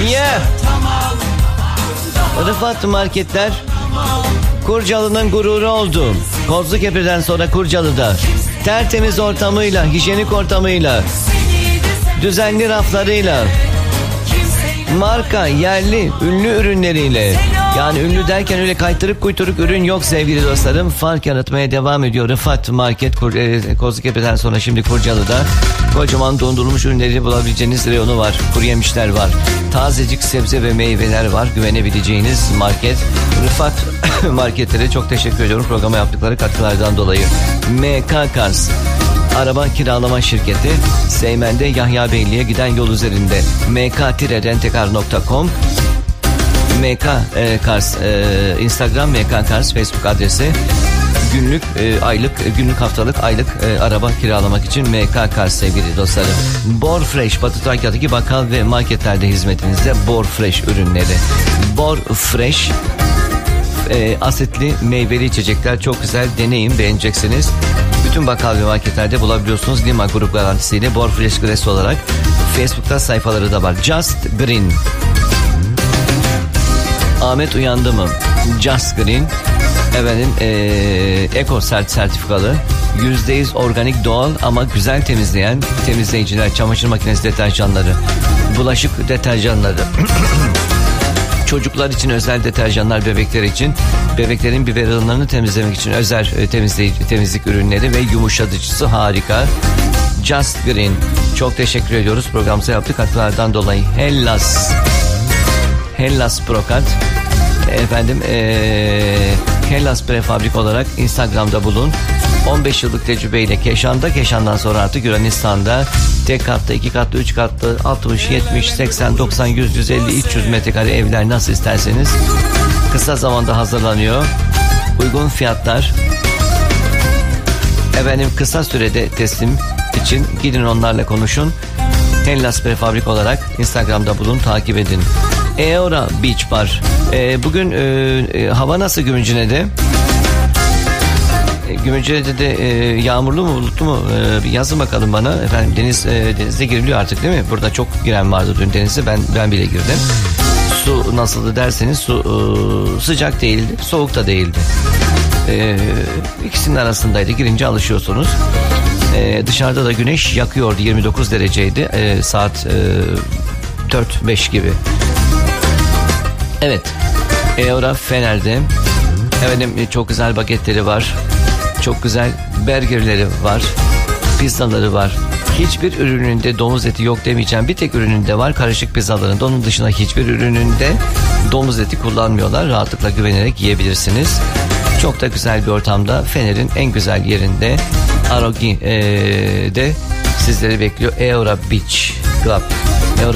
Yeah. Rıfat Marketler Kurcalı'nın gururu oldu. Kozlukepe'den sonra Kurcalı'da tertemiz ortamıyla, hijyenik ortamıyla, düzenli raflarıyla, marka, yerli, ünlü ürünleriyle. Yani ünlü derken öyle kaytırık kuyturuk ürün yok sevgili dostlarım. Fark yaratmaya devam ediyor Rıfat Market Kozlukepe'den sonra şimdi Kurcalı'da. Kocaman dondurulmuş ürünleri bulabileceğiniz reyonu var. Kuru yemişler var. Tazecik sebze ve meyveler var. Güvenebileceğiniz market. Rıfat Marketlere çok teşekkür ediyorum programa yaptıkları katkılardan dolayı. MK Cars araba kiralama şirketi, Seymen'de Yahya Beyli'ye giden yol üzerinde. mk-rentekar.com MK Cars Instagram, MK Cars Facebook adresi. Günlük, aylık, günlük, haftalık, aylık araba kiralamak için MK Cars sevgili dostlarım. Bor Fresh, Batı Trakya'daki bakkal ve marketlerde hizmetinizde Bor Fresh ürünleri. Bor Fresh asitli meyveli içecekler çok güzel, deneyin, beğeneceksiniz. Bütün bakkal ve marketlerde bulabiliyorsunuz. Lima Grup garantisiyle Bor Fresh Glass olarak. Facebook'ta sayfaları da var. Just Green. Ahmet uyandı mı? Just Green. Efendim Eko sertifikalı, %100 organik, doğal ama güzel temizleyen temizleyiciler, çamaşır makinesi deterjanları, bulaşık deterjanları, çocuklar için özel deterjanlar, bebekler için, bebeklerin biberonlarını temizlemek için özel temizlik ürünleri ve yumuşatıcısı harika. Just Green. Çok teşekkür ediyoruz programımıza yaptık katkılardan dolayı. Hellas Brokat. Efendim Hellas Prefabrik olarak Instagram'da bulun. 15 yıllık tecrübeyle Keşan'dan sonra artık Yunanistan'da tek katlı, iki katlı, üç katlı, 60, 70, 80, 90, 100, 150, 300 metrekare evler nasıl isterseniz kısa zamanda hazırlanıyor. Uygun fiyatlar. Efendim kısa sürede teslim için gidin onlarla konuşun. Hellas Prefabrik olarak Instagram'da bulun, takip edin. Eora Beach Bar. Bugün hava nasıl Gümüşhane'de? Gümüşhane'de de yağmurlu mu, bulutlu mu? Yazın bakalım bana. Efendim denize giriliyor artık değil mi? Burada çok giren vardı dün denize. Ben bile girdim. Su nasıldı derseniz su sıcak değildi, soğuk da değildi. İkisinin arasındaydı. Girince alışıyorsunuz. Dışarıda da güneş yakıyordu. 29 dereceydi. Saat 4-5 gibi. Evet. Eora Fener'de. Efendim çok güzel bagetleri var. Çok güzel burgerleri var. Pizzaları var. Hiçbir ürününde domuz eti yok demeyeceğim. Bir tek ürününde var, karışık pizzalarında. Onun dışında hiçbir ürününde domuz eti kullanmıyorlar. Rahatlıkla güvenerek yiyebilirsiniz. Çok da güzel bir ortamda, Fener'in en güzel yerinde, Arogi'de sizleri bekliyor. Eora Beach Club.